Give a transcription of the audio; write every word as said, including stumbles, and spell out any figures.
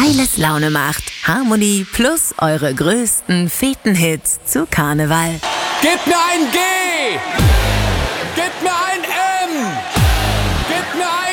geiles Laune macht. Harmony plus eure größten Feten-Hits zu Karneval. Gib mir ein G! Gib mir ein M! Gib mir ein